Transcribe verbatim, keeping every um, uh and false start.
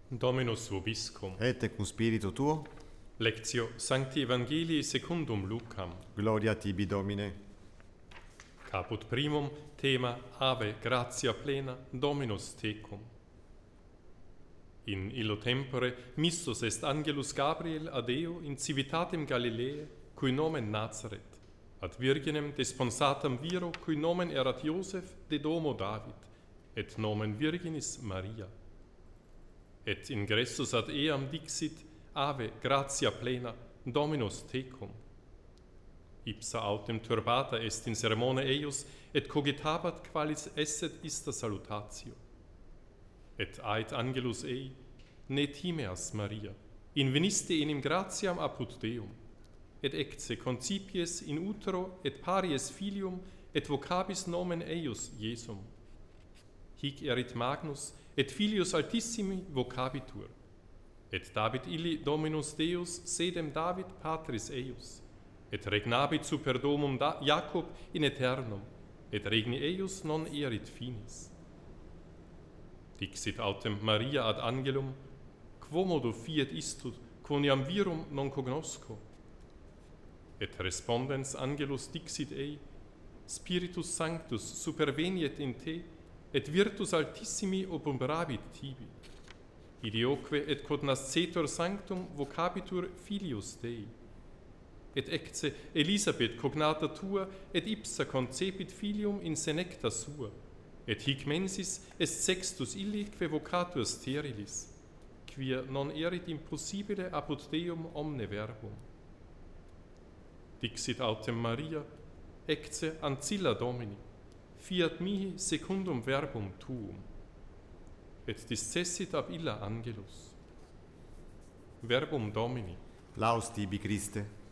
Dominus vobiscum. Et cum spiritu tuo, Lectio Sancti Evangelii secundum Lucam. gloria tibi Domine. Caput primum thema Ave gratia plena Dominus tecum. In illo tempore missus est angelus Gabriel ad eo in civitatem Galileae, cui nomen Nazaret, ad virginem desponsatam viro, cui nomen erat Iosef de domo David, et nomen Virginis Maria. Et ingressus ad eam dixit, Ave gratia plena Dominus tecum. Ipsa autem turbata est in sermone eius, et cogitabat qualis esset ista salutatio. Et ait angelus ei, ne timeas Maria, inveniste enim gratiam apud Deum, et ecce concipies in utero et paries filium, et vocabis nomen eius Iesum. Hic erit magnus, et filius altissimi vocabitur, et David illi Dominus Deus sedem David patris eius, et regnabit super domum da Jacob in aeternum, et regni eius non erit finis. Dixit autem Maria ad angelum, quomodo fiet istud, quoniam virum non cognosco? Et respondens angelus dixit ei, Spiritus Sanctus superveniet in te, et virtus altissimi obumbrabit tibi. Idioque et quod nascetur sanctum vocabitur filius Dei. Et ecce Elisabeth cognata tua, et ipsa concepit filium in senecta sua, et hic mensis est sextus illi que vocatur sterilis, quia non erit impossibile apud Deum omne verbum. Dixit autem Maria, ecce ancilla Domini, fiat mihi secundum verbum tuum. Et discessit ab illa angelus. Verbum Domini. Laus tibi Christe.